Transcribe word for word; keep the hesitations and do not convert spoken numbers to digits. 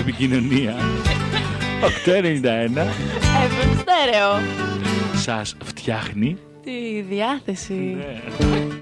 επικοινωνία. οκτώ ενενήντα ένα εφ εμ Στέρεο. σας φτιάχνει Τη διάθεση. Ναι.